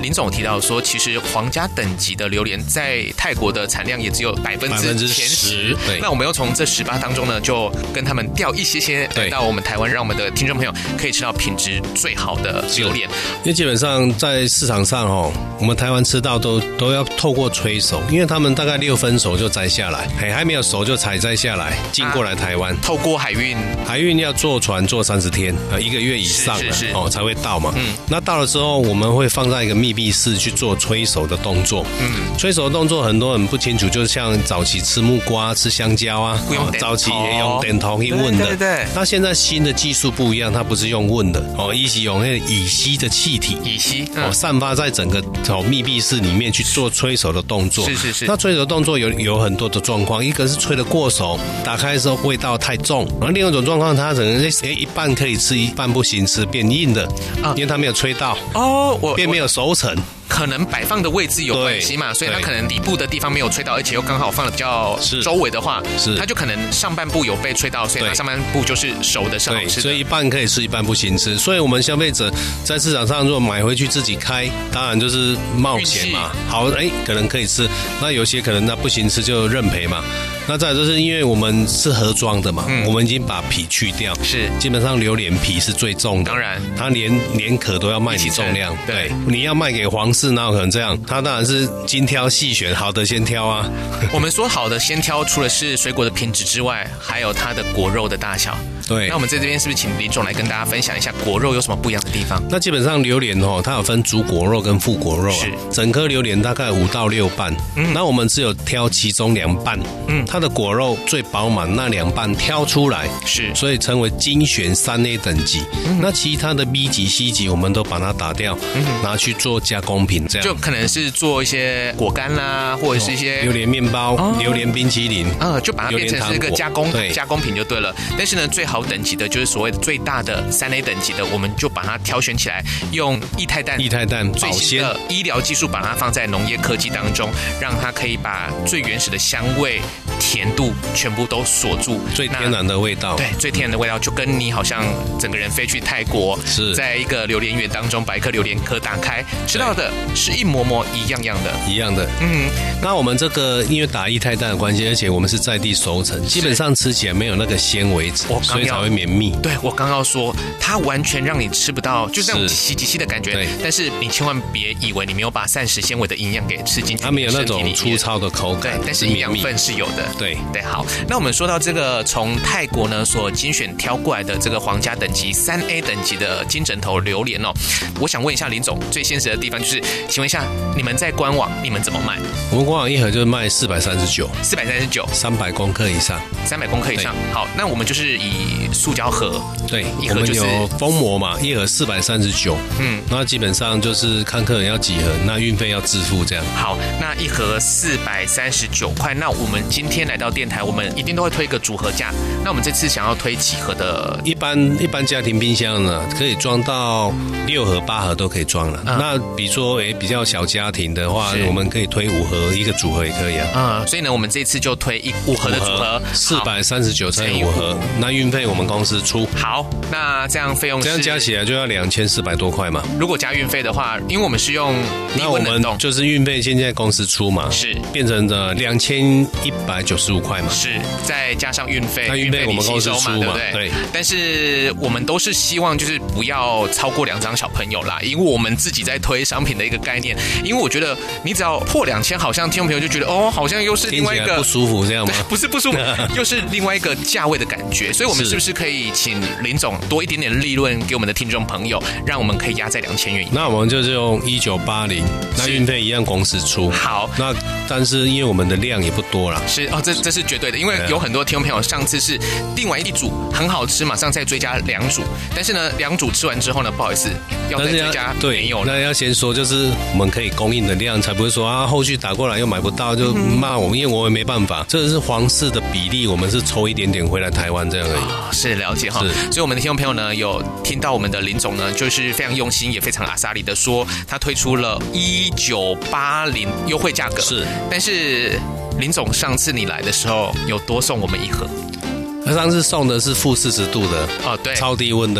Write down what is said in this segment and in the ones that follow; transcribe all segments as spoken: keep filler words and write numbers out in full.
林总提到说，其实皇家等级的榴莲在泰国的产量也只有百分之前十。对，那我们又从这十八当中呢，就跟他们调一些些来到我们台湾，让我们的听众朋友可以吃到品质最好的榴莲。 因为基本上在市场上哦，我们台湾吃到都都要透过催熟，因为他们大概六分熟就摘下来，还还没有熟就采摘下来，进过来台湾。啊、 透过海运， 海运要坐船坐三十天，呃，一个月以上了哦才会到嘛。嗯，那到了之后，我们会放在一个密闭室去做催熟的动作。嗯，催熟的动作很多人不清楚，就像早期吃木瓜、吃香蕉啊， 不用早期也用点头去问的。 对对对。 那现在新的技术不一样，它不是用问的哦，一是用那个乙烯的气体， 乙烯、 嗯、哦散发在整个哦密闭室里面去做催熟的动作。 是是是。 那催熟动作有有很多的状况，一个是催得过熟，打开的时候味道太重，然后另外一种状况，它可能哎一半可以吃，一半不行吃，变硬的，啊、因为它没有催到哦，我变没有熟成。 可能摆放的位置有关系嘛，所以它可能底部的地方没有吹到，而且又刚好放的比较周围的话，是它就可能上半部有被吹到，所以它上半部就是熟的，是好吃的。 所以一半可以吃，一半不行吃。所以我们消费者在市场上如果买回去自己开，当然就是冒险嘛。好，哎，可能可以吃，那有些可能那不行吃就认赔嘛。那再来就是因为我们是盒装的嘛，嗯、我们已经把皮去掉， 是基本上榴莲皮是最重的， 当然它连连壳都要卖你重量，对，对你要卖给皇室哪有可能这样？它当然是精挑细选，好的先挑啊。 我们说好的先挑，除了是水果的品质之外，还有它的果肉的大小。 对， 那我们在这边是不是请林总来跟大家分享一下果肉有什么不一样的地方？ 那基本上榴莲哦，它有分主果肉跟副果肉、啊， 是整颗榴莲大概五到六瓣，嗯，那我们只有挑其中两瓣，嗯，它的果肉最饱满，那两瓣挑出来， 是， 所以称为精选三 A 等级。嗯、那其他的 B 级、C 级我们都把它打掉，嗯、拿去做加工品，这样就可能是做一些果干啦，或者是一些、 哦、榴莲面包、哦、榴莲冰淇淋， 啊、呃，就把它变成是一个加工加工品就对了。但是呢，最好等级的就是所谓的最大的三 A 等级的，我们就把它挑选起来，用液态氮、 液态氮最新的医疗技术把它放在农业科技当中，让它可以把最原始的香味、甜度全部都锁住， 最天然的味道。 对，最天然的味道，就跟你好像整个人飞去泰国， 是在一个榴莲园当中把一颗榴莲壳打开，吃到的是一模模一样样的， 一样的。嗯，那我们这个因为打液态氮的关系，而且我们是在地熟成，基本上吃起来没有那个纤维质，所以才会绵密。 对，我刚要说，它完全让你吃不到，就是那种稀稀稀的感觉。但是你千万别以为你没有把膳食纤维的营养给吃进去， 它没有那种粗糙的口感， 对，但是营养分是有的。 对对，好，那我们说到这个从泰国呢所精选挑过来的这个皇家等级三 A 等级的金枕头榴莲哦，我想问一下林总，最现实的地方就是，请问一下你们在官网你们怎么卖？ 我们官网一盒就是卖四百三十九， 四百三十九， 三百公克以上， 三百公克以上。好，那我们就是以塑胶盒， 对，一盒就是、我们有封膜嘛，一盒四百三十九，嗯，那基本上就是看客人要几盒，那运费要自付这样。 好，那一盒四百三十九块，那我们今天来到电台，我们一定都会推一个组合价。那我们这次想要推几盒的？ 一般一般家庭冰箱呢，可以装到六盒、八盒都可以装了。嗯、那比如说，诶，比较小家庭的话，我们可以推五盒，一个组合也可以啊。 嗯，所以呢，我们这次就推一五盒的组合， 四百三十九乘以五盒，那运费我们公司出。 好，那这样费用是这样加起来就要两千四百多块嘛。 如果加运费的话，因为我们是用低温冷冻， 就是运费现在公司出嘛， 是变成的两千一百九十五块嘛， 是再加上运费， 那运费我们公司出嘛， 对不对？对。但是我们都是希望就是不要超过两张小朋友啦，因为我们自己在推商品的一个概念。因为我觉得你只要破两千，好像听众朋友就觉得哦，好像又是另外一个不舒服这样吗？ 不是不舒服，又是另外一个价位的感觉。所以我们是不是可以请林总多一点点利润给我们的听众朋友，让我们可以压在两千元以内？ 那我们就是用一九八零，那运费一样公司出。 好， 那但是因为我们的量也不多啦， 是哦，这这是绝对的，因为有很多听众朋友上次是订完一组很好吃，马上再追加两组，但是呢，两组吃完之后呢，不好意思，要再追加没有了。 那要先说，就是我们可以供应的量，才不会说啊，后续打过来又买不到就骂我们，因为我也没办法，这是皇室的比例，我们是抽一点点回来台湾这样而已。 哦、是了解哈，所以我们的听众朋友呢，有听到我们的林总呢，就是非常用心，也非常阿萨里的说，他推出了一九八零优惠价格， 是， 但是林总上次你来的时候有多送我们一盒。 他上次送的是负四十度的哦，对， 超低温的， 对，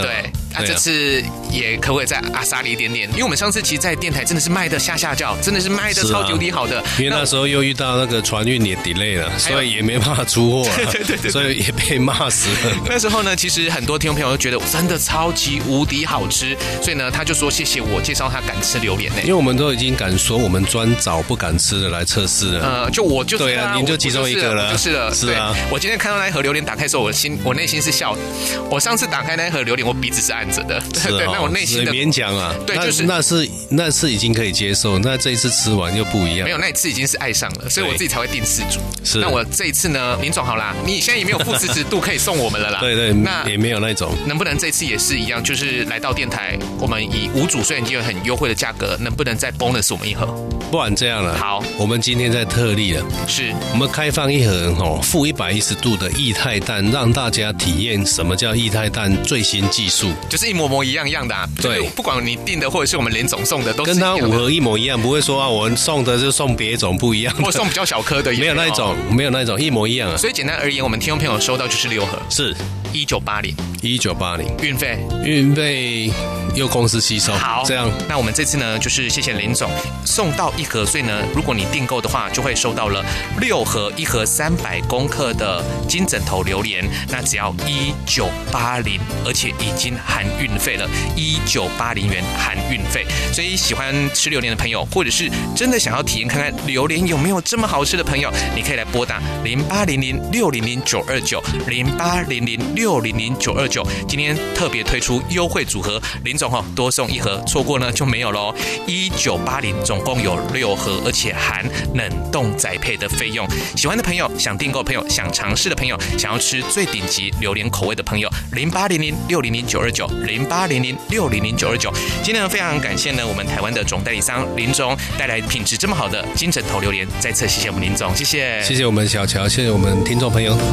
啊，这次也可不可以再阿莎里一点点？因为我们上次其实，在电台真的是卖的下下叫，真的是卖的超级无敌好的。啊、 因为那时候又遇到那个船运也 delay 了，所以也没办法出货、啊， 对对 对, 对， 所以也被骂死了。 那时候呢，其实很多听众朋友都觉得真的超级无敌好吃，所以呢，他就说谢谢我介绍他敢吃榴莲呢、欸。 因为我们都已经敢说，我们专找不敢吃的来测试了。 呃，就我就是、啊、 对啊，您就其中一个了， 就是了， 是啊。 我今天看到那一盒榴莲打开的时候，我心我内心是笑的。我上次打开那一盒榴莲，我鼻子是按着的，对、哦、对，那我内心的勉强啊， 对，就是那是那是已经可以接受，那这一次吃完又不一样。 没有，那一次已经是爱上了，所以我自己才会定四组。 是， 那我这一次呢，林总好啦，你现在也没有负四十度可以送我们了啦。 对对，那也没有那种。 能不能这次也是一样，就是来到电台，我们以五组虽然已经有很优惠的价格，能不能再 bonus 我们一盒？ 不然这样了， 好， 我们今天在特例了， 是我们开放一盒哦，负一百一十度的液态氮，让大家体验什么叫液态氮最新技术， 就是一模模一样样的啊。 对， 不管你订的或者是我们连总送的，都是跟它五盒一模一样，不会说啊，我们送的就送别种不一样的， 或送比较小颗的， 没有那一种，没有那一种，一模一样啊。 所以简单而言，我们听众朋友收到就是六盒， 是一九八零， 一九八零， 运费， 运费由公司吸收。 好， 这样， 那我们这次呢，就是谢谢林总送到一盒，所以呢，如果你订购的话，就会收到了六盒，一盒三百公克的金枕头榴莲，那只要一九八零，而且已经含运费了，一九八零元含运费。所以喜欢吃榴莲的朋友，或者是真的想要体验看看榴莲有没有这么好吃的朋友，你可以来拨打零八零零六零零九二九零八零零六零零九二九。今天特别推出优惠组合，林总哈多送一盒，错过呢就没有喽。一九八零总共有六盒，而且含冷冻宅配的费用。喜欢的朋友，想订购的朋友，想尝试的朋友，想要吃最顶级榴莲口味的朋友，零八零零六零零九二九零八零零六零零九二九。今天呢非常感谢呢我们台湾的总代理商林总带来品质这么好的金枕头榴莲，再次谢谢我们林总，谢谢， 谢谢我们小乔，谢谢我们听众朋友。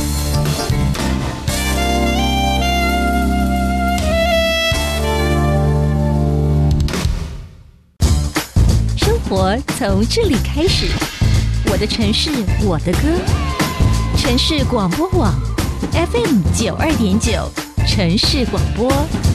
生活从这里开始，我的城市，我的歌，城市广播网 F M 九二点九，城市广播。